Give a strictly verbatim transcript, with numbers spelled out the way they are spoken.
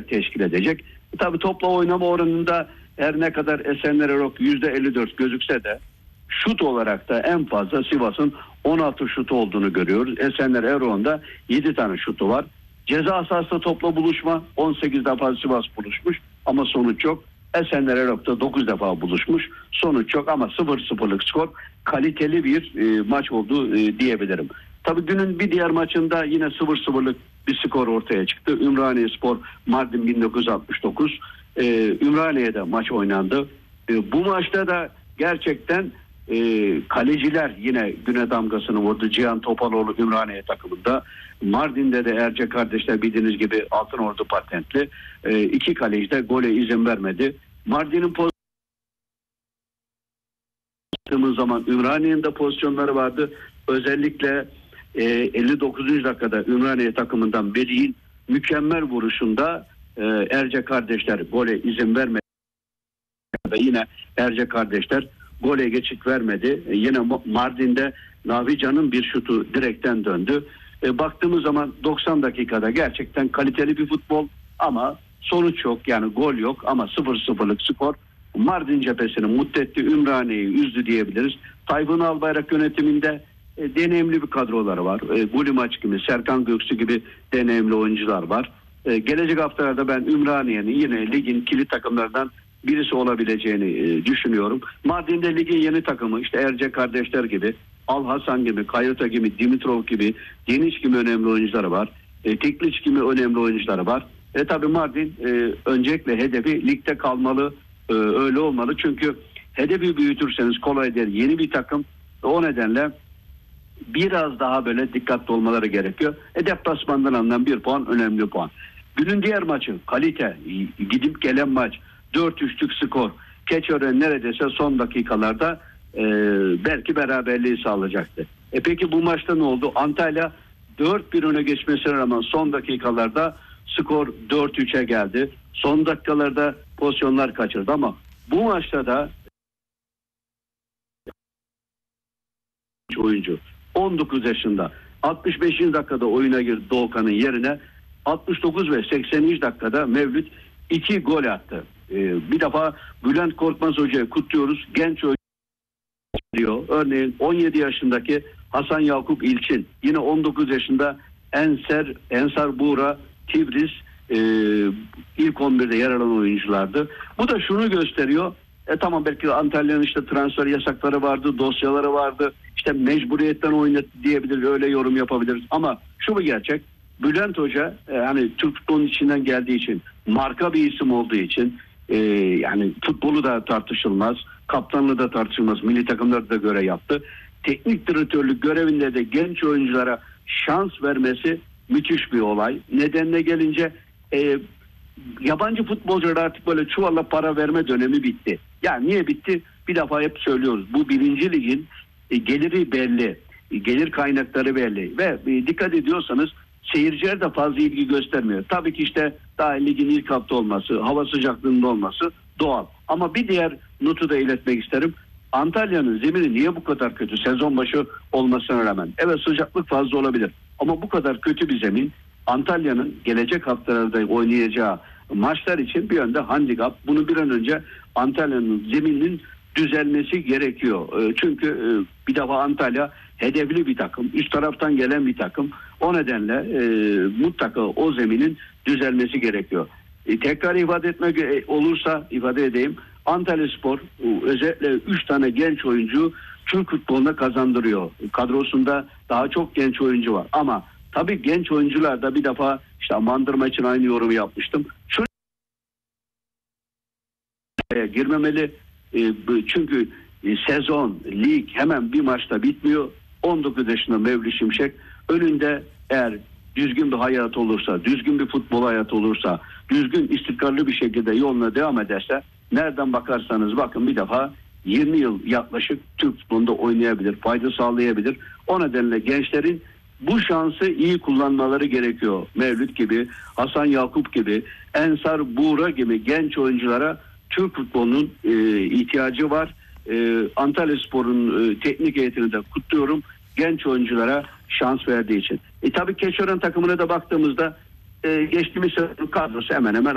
teşkil edecek. E, tabii topla oynama oranında her ne kadar Esenler Erok yüzde elli dört gözükse de şut olarak da en fazla Sivas'ın on altı şutu olduğunu görüyoruz. Esenler Erok'un da yedi tane şutu var. Ceza sahasında topla buluşma on sekiz defa Sivas buluşmuş ama sonuç yok. Esenler Erok'ta dokuz defa buluşmuş. Sonuç yok ama sıfır sıfırlık skor, kaliteli bir e, maç oldu e, diyebilirim. Tabii günün bir diğer maçında yine sıfır sıfırlık bir skor ortaya çıktı. Ümraniyespor Mardin bin dokuz yüz altmış dokuz. E, Ümraniye'de maç oynandı. E, bu maçta da gerçekten e, kaleciler yine güne damgasını vurdu. Cihan Topaloğlu Ümraniye takımında. Mardin'de de Erce kardeşler bildiğiniz gibi Altınordu patentli. E, iki kaleci de gole izin vermedi. Mardin'in pozisyonları zaman Ümraniye'nin de pozisyonları vardı. Özellikle e, elli dokuzuncu dakikada Ümraniye takımından Melih'in mükemmel vuruşunda e, Erce kardeşler gole izin vermedi. Ve yine Erce kardeşler gole geçit vermedi. E, yine Mardin'de Navican'ın bir şutu direkten döndü. E, baktığımız zaman doksan dakikada gerçekten kaliteli bir futbol ama sonuç yok, yani gol yok ama sıfır sıfırlık skor Mardin cephesini mutlu etti, Ümraniye'yi üzdü diyebiliriz. Tayfun Albayrak yönetiminde e, deneyimli bir kadroları var. E, Gulimaç gibi, Serkan Göksu gibi deneyimli oyuncular var. E, gelecek haftalarda ben Ümraniye'nin yine ligin kilit takımlardan birisi olabileceğini e, düşünüyorum. Mardin'de ligin yeni takımı işte Erce kardeşler gibi, Al Hasan gibi, Kayota gibi, Dimitrov gibi, Deniz gibi önemli oyuncuları var. E, Tekliç gibi önemli oyuncuları var. E tabi Mardin e, öncelikle hedefi ligde kalmalı, e, öyle olmalı. Çünkü hedefi büyütürseniz kolay değil. Yeni bir takım, o nedenle biraz daha böyle dikkatli olmaları gerekiyor. E deplasmandan alınan bir puan önemli puan. Günün diğer maçı kalite, gidip gelen maç, dört üçlük skor. Keçiören neredeyse son dakikalarda e, belki beraberliği sağlayacaktı. E peki bu maçta ne oldu? Antalya dört bir öne geçmesine rağmen son dakikalarda skor dört üçe geldi. Son dakikalarda pozisyonlar kaçırdı ama bu maçta da oyuncu on dokuz yaşında altmış beşinci dakikada oyuna girdi Doğukan'ın yerine. altmış dokuz ve sekseninci dakikada Mevlüt iki gol attı. Ee, bir defa Bülent Korkmaz Hoca'yı kutluyoruz. Genç oyuncu diyor. Örneğin on yedi yaşındaki Hasan Yakup İlçin, yine on dokuz yaşında Enser Ensar Buğra Tivriz e, ilk on birde yer alan oyunculardı. Bu da şunu gösteriyor. E tamam, belki Antalya'nın işte transfer yasakları vardı, dosyaları vardı. İşte mecburiyetten oynadı diyebiliriz, öyle yorum yapabiliriz. Ama şu bir gerçek. Bülent Hoca e, hani Türk futbolunun içinden geldiği için, marka bir isim olduğu için e, yani futbolu da tartışılmaz, kaptanlığı da tartışılmaz, milli takımlarda da görev yaptı. Teknik direktörlük görevinde de genç oyunculara şans vermesi müthiş bir olay. Nedenine gelince e, yabancı futbolculara artık böyle çuvalla para verme dönemi bitti. Yani niye bitti? Bir defa hep söylüyoruz. Bu birinci ligin e, geliri belli, e, gelir kaynakları belli ve e, dikkat ediyorsanız seyirciler de fazla ilgi göstermiyor. Tabii ki işte daha ligin ilk hafta olması, hava sıcaklığında olması doğal. Ama bir diğer notu da iletmek isterim. Antalya'nın zemini niye bu kadar kötü? Sezon başı olmasına rağmen. Evet, sıcaklık fazla olabilir. Ama bu kadar kötü bir zemin Antalya'nın gelecek haftalarda oynayacağı maçlar için bir yönde handikap. Bunu bir an önce Antalya'nın zemininin düzelmesi gerekiyor. Çünkü bir defa Antalya hedefli bir takım, üst taraftan gelen bir takım. O nedenle e, mutlaka o zeminin düzelmesi gerekiyor. E, tekrar ifade etmek olursa ifade edeyim. Antalyaspor özellikle üç tane genç oyuncu Türk futboluna kazandırıyor. Kadrosunda daha çok genç oyuncu var. Ama tabii genç oyuncular da bir defa işte Bandırma için aynı yorumu yapmıştım. Şuraya girmemeli. E, çünkü e, sezon, lig hemen bir maçta bitmiyor. on dokuz yaşında Mevlüt Şimşek önünde eğer düzgün bir hayat olursa, düzgün bir futbol hayatı olursa, düzgün istikrarlı bir şekilde yoluna devam ederse, nereden bakarsanız bakın bir defa yirmi yıl yaklaşık Türk futbolunda oynayabilir, fayda sağlayabilir. O nedenle gençlerin bu şansı iyi kullanmaları gerekiyor. Mevlüt gibi, Hasan Yakup gibi, Ensar Buğra gibi genç oyunculara Türk futbolunun e, ihtiyacı var. E, Antalyaspor'un e, teknik heyetini de kutluyorum. Genç oyunculara şans verdiği için. E tabii Keçiören takımına da baktığımızda e, geçtiğimiz sezon kadrosu hemen hemen